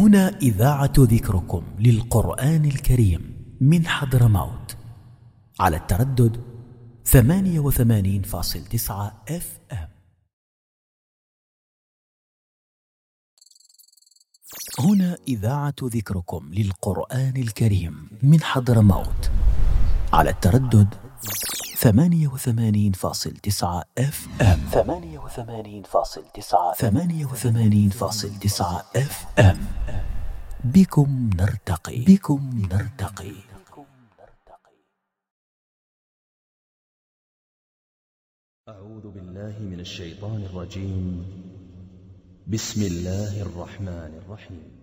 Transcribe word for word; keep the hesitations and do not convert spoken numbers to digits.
هنا إذاعة ذكركم للقرآن الكريم من حضرموت على التردد ثمانية وثمانين فاصل تسعة اف ام. هنا إذاعة ذكركم للقرآن الكريم من حضرموت على التردد ثمانية وثمانين فاصل تسعة اف ام. ثمانية وثمانين فاصل تسعة ثمانية وثمانين فاصل تسعة اف ام. بكم نرتقي بكم نرتقي. أعوذ بالله من الشيطان الرجيم. بسم الله الرحمن الرحيم.